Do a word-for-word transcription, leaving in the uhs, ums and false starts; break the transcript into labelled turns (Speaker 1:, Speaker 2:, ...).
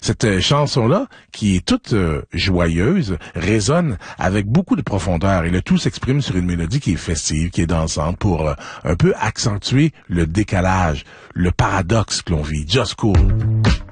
Speaker 1: Cette euh, chanson-là, qui est toute euh, joyeuse, résonne avec beaucoup de profondeur et le tout s'exprime sur une mélodie qui est festive, qui est dansante pour euh, un peu accentuer le décalage, le paradoxe que l'on vit. Just Cool.